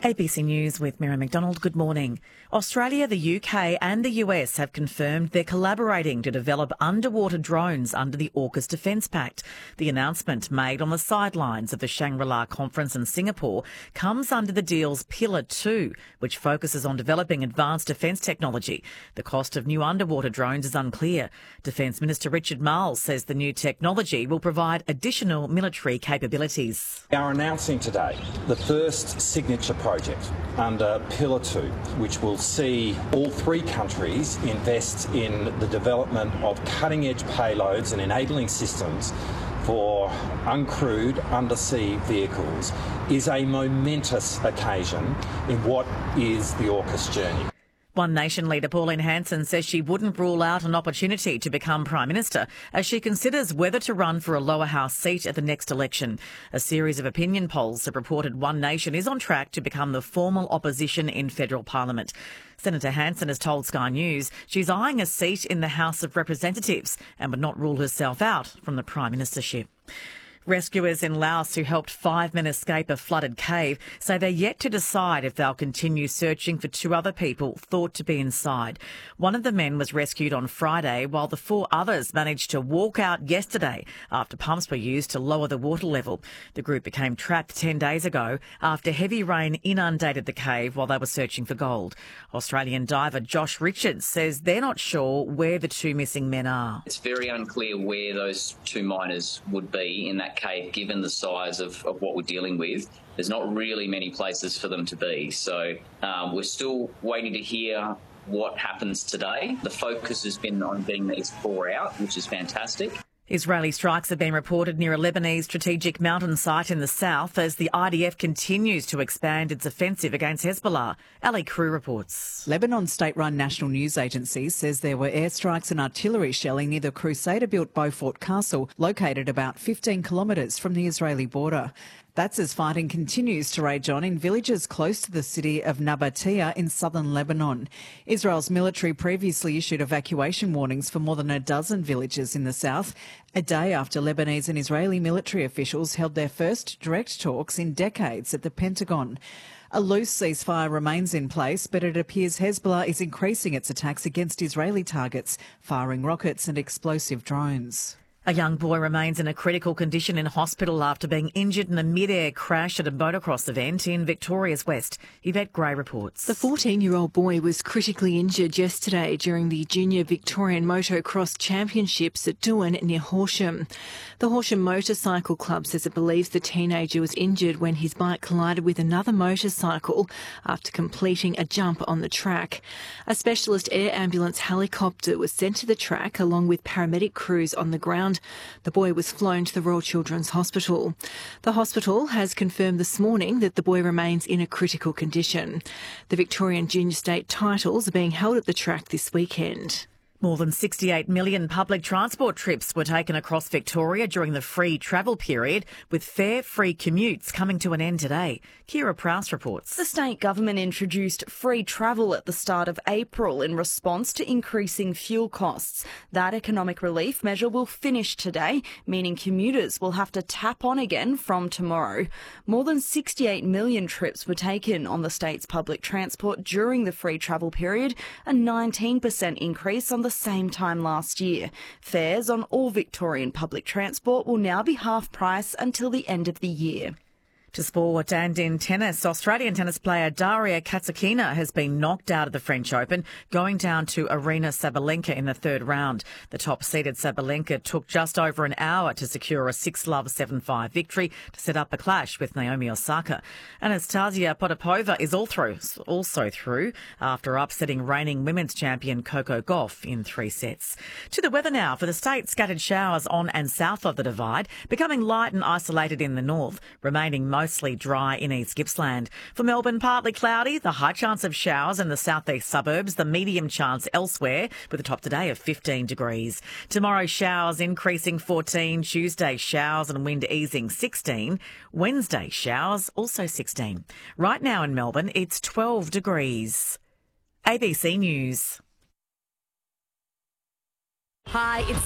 ABC News with Mira McDonald. Good morning. Australia, the UK and the US have confirmed they're collaborating to develop underwater drones under the AUKUS Defence Pact. The announcement, made on the sidelines of the Shangri-La conference in Singapore, comes under the deal's Pillar 2, which focuses on developing advanced defence technology. The cost of new underwater drones is unclear. Defence Minister Richard Marles says the new technology will provide additional military capabilities. We are announcing today the first signature project under Pillar 2, which will see all three countries invest in the development of cutting-edge payloads and enabling systems for uncrewed undersea vehicles, is a momentous occasion in what is the AUKUS journey. One Nation leader Pauline Hanson says she wouldn't rule out an opportunity to become Prime Minister as she considers whether to run for a lower house seat at the next election. A series of opinion polls have reported One Nation is on track to become the formal opposition in federal parliament. Senator Hanson has told Sky News she's eyeing a seat in the House of Representatives and would not rule herself out from the Prime Ministership. Rescuers in Laos who helped 5 men escape a flooded cave say they're yet to decide if they'll continue searching for 2 other people thought to be inside. One of the men was rescued on Friday, while the 4 others managed to walk out yesterday after pumps were used to lower the water level. The group became trapped 10 days ago after heavy rain inundated the cave while they were searching for gold. Australian diver Josh Richards says they're not sure where the 2 missing men are. It's very unclear where those 2 miners would be in that cave, given the size of what we're dealing with. There's not really many places for them to be. So we're still waiting to hear what happens today. The focus has been on getting these 4 out, which is fantastic. Israeli strikes have been reported near a Lebanese strategic mountain site in the south as the IDF continues to expand its offensive against Hezbollah. Ali Crew reports. Lebanon's state-run national news agency says there were airstrikes and artillery shelling near the Crusader-built Beaufort Castle, located about 15 kilometres from the Israeli border. That's as fighting continues to rage on in villages close to the city of Nabatea in southern Lebanon. Israel's military previously issued evacuation warnings for more than a dozen villages in the south, a day after Lebanese and Israeli military officials held their first direct talks in decades at the Pentagon. A loose ceasefire remains in place, but it appears Hezbollah is increasing its attacks against Israeli targets, firing rockets and explosive drones. A young boy remains in a critical condition in hospital after being injured in a mid-air crash at a motocross event in Victoria's West. Yvette Gray reports. The 14-year-old boy was critically injured yesterday during the Junior Victorian Motocross Championships at Doohan near Horsham. The Horsham Motorcycle Club says it believes the teenager was injured when his bike collided with another motorcycle after completing a jump on the track. A specialist air ambulance helicopter was sent to the track along with paramedic crews on the ground. The boy was flown to the Royal Children's Hospital. The hospital has confirmed this morning that the boy remains in a critical condition. The Victorian Junior State titles are being held at the track this weekend. More than 68 million public transport trips were taken across Victoria during the free travel period, with fare-free commutes coming to an end today. Kira Prowse reports. The state government introduced free travel at the start of April in response to increasing fuel costs. That economic relief measure will finish today, meaning commuters will have to tap on again from tomorrow. More than 68 million trips were taken on the state's public transport during the free travel period, a 19% increase on the same time last year. Fares on all Victorian public transport will now be half price until the end of the year. To sport and in tennis, Australian tennis player Daria Kasatkina has been knocked out of the French Open, going down to Aryna Sabalenka in the 3rd round. The top-seeded Sabalenka took just over an hour to secure a 6-love 7-5 victory to set up a clash with Naomi Osaka. Anastasia Potapova is also through after upsetting reigning women's champion Coco Gauff in 3 sets. To the weather now. For the state, scattered showers on and south of the Divide, becoming light and isolated in the north, remaining mostly dry in East Gippsland. For Melbourne, partly cloudy, the high chance of showers in the southeast suburbs, the medium chance elsewhere, with a top today of 15 degrees. Tomorrow, showers increasing 14. Tuesday, showers and wind easing 16. Wednesday, showers also 16. Right now in Melbourne, it's 12 degrees. ABC News. Hi, it's